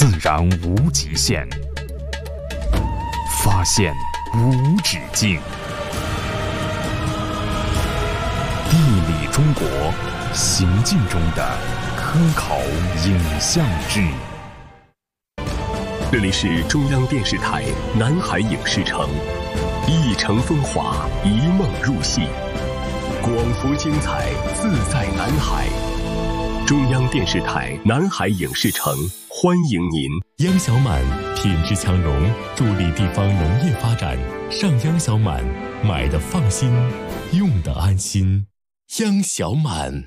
自然无极限，发现无止境。地理中国，行进中的科考影像志。 这里是中央电视台南海影视城，一城风华，一梦入戏，广福精彩，自在南海。中央电视台南海影视城欢迎您。 央小满品质强融，助力地方农业发展。上央小满，买的放心，用的安心。央小满。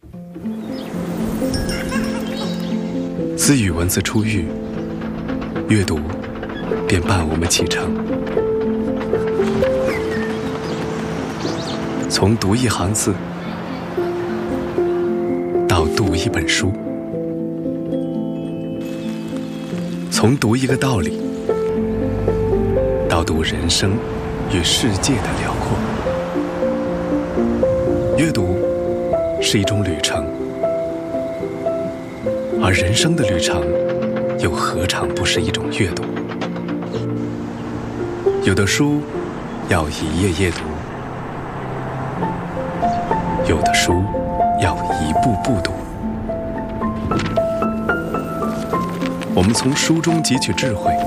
自与文字初遇，阅读便伴我们启程。从读一行字，到读一本书，从读一个道理，到读人生与世界的辽阔。阅读是一种旅程，而人生的旅程又何尝不是一种阅读？有的书要一页页读，有的书要一步步读。我们从书中汲取智慧，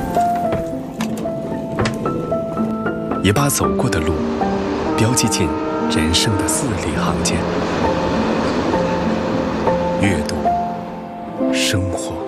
也把走过的路标记进人生的字里行间。阅读，生活。